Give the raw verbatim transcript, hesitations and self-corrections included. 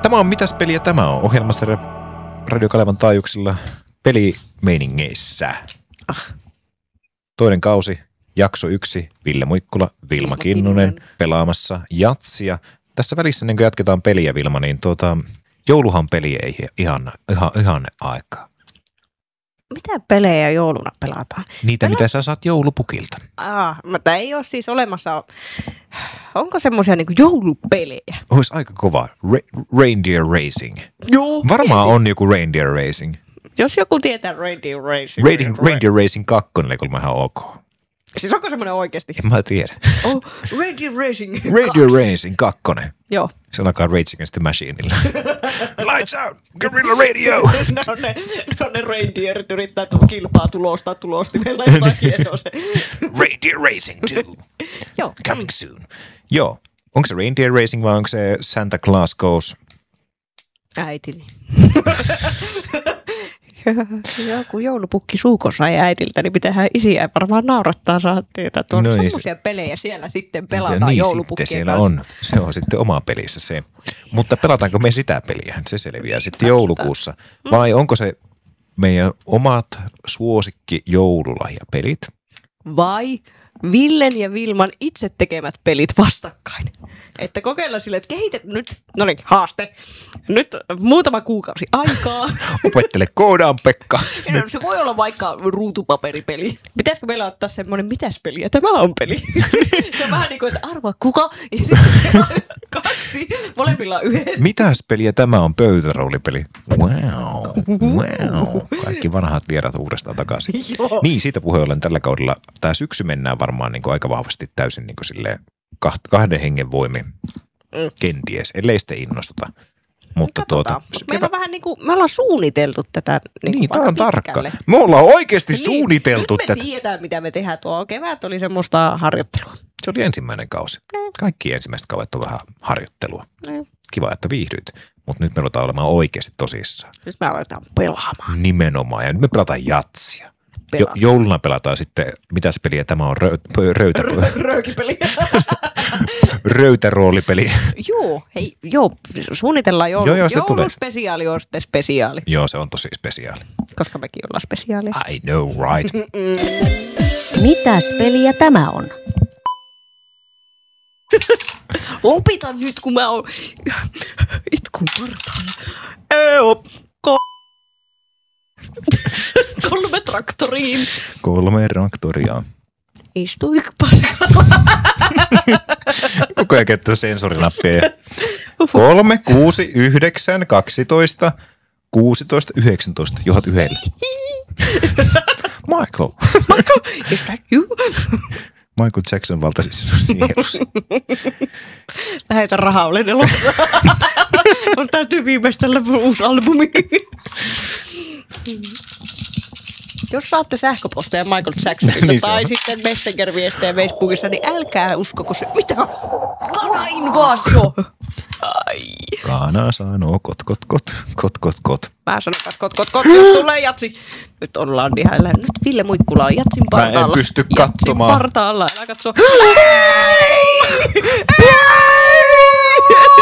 Tämä on Mitäs peliä tämä on? Ohjelmasarja Radio Kalevan taajuuksilla pelimeiningeissä. Ah. Toinen kausi, jakso yksi, Ville Muikkula, Vilma Kinnunen pelaamassa jatsia. Tässä välissä niin kun jatketaan peliä, Vilma, niin tuota, jouluhan peli ei ihan, ihan, ihan aikaa. Mitä pelejä jouluna pelataan? Niitä, Pela... mitä sä saat joulupukilta. Ah, mutta ei ole siis olemassa. Onko semmoisia niinku joulupelejä? Olisi aika kova. Ra- reindeer Racing. Joo. Varmaan on joku Reindeer Racing. Jos joku tietää Reindeer Racing. Reindeer, Reindeer Racing kaksi oli ihan ok. Siis onko semmoinen oikeasti? En mä tiedä. Oh, Reindeer Racing Reindeer Racing kaksi. Joo. Se alkaa Rage Against the Machineilla. Lights out! Guerrilla radio! no ne, no ne reindeerit yrittää kilpaa tulostaa tulostimella jotakin. Reindeer Racing two. Joo. Coming soon. Joo. Onko se Reindeer Racing vai onko se Santa Claus Goes? Äitini. Joku joulupukki suukossa ja äitiltä, niin pitäähän isiä varmaan naurattaa saattiin, että on no semmoisia niin, pelejä siellä sitten pelataan niin, joulupukkien siellä kanssa. On. Se on sitten oma pelissä se. Mutta pelataanko me sitä peliä? Se selviää sitten Katsotaan. Joulukuussa. Vai onko se meidän omat suosikki joululahjapelit? Vai Villen ja Vilman itse tekemät pelit vastakkain. Että kokeillaan silleen, että kehitä nyt, no niin, haaste. Nyt muutama kuukausi aikaa. Opettele koodaan, Pekka. No, se voi olla vaikka ruutupaperipeli. Pitäisikö meillä ottaa semmoinen mitäs peliä? Tämä on peli. Se on vähän niin kuin, että arvaa kuka. Ja sitten kaksi. Molemmilla on yhdet. Mitäs peliä tämä on? Pöytäroolipeli. Wow. Wow. Kaikki vanhat vierat uudestaan takaisin. Joo. Niin, siitä puheen ollen tällä kaudella. Tämä syksy mennään varmaan niin kuin aika vahvasti täysin niin kuin silleen kahden hengen voimin mm. kenties, ellei sitten innostuta. Mutta tuota, meillä on vähän niin kuin, me ollaan suunniteltu tätä niin, niin tämä on tarkka. Me ollaan oikeasti niin, suunniteltu nyt me tätä. Nyt me tiedetään, mitä me tehdään. Tuo kevät oli semmoista harjoittelua. Se oli ensimmäinen kausi. Ne. Kaikki ensimmäiset kaudet on vähän harjoittelua. Ne. Kiva, että viihdyit. Mutta nyt me ruvetaan olemaan oikeasti tosissaan. Nyt me aletaan pelaamaan. Nimenomaan. Ja nyt me pelataan jatsia. Jo, jouluna pelataan sitten, mitäs peliä tämä on, Rö, pö, röytä, Röykipeli. Röytäroolipeli. Joo, hei, joo, suunnitellaan joulu, joo, joo, jouluspesiaali on sitten spesiaali. Joo, se on tosi spesiaali. Koska mekin ollaan spesiaali. I know, right. Mitäs peliä tämä on? Lopita nyt, kun mä oon itkun partaalla. Eo, ko- kolme traktoriin. Kolme traktoria. Istuiko paskalla? Koko ajan käyttää sensorinappia. Kolme, kuusi, yhdeksän, kaksitoista, kuusitoista, yhdeksäntoista. Johat yhdellä. Michael. Michael, is that you? Michael Jackson valtasi sinun sielusi. Lähetä rahaa, olen elossa. Mun täytyy viimeistellä uusi albumi. Jos saatte sähköposteja Michael Jacksonilta niin tai sitten Messenger-viestejä Facebookissa, niin älkää uskoko se. Mitä? Kana-invaasio! Ai. Kana sanoo kot, kot, kot, kot, kot, kot. Mä sanon kas kot, kot, kot, jos tulee jatsi. Nyt ollaan ihan nyt Ville Muikkula on jatsin partaalla. Mä en pysty katsomaan. Jatsin partaalla, älä katso.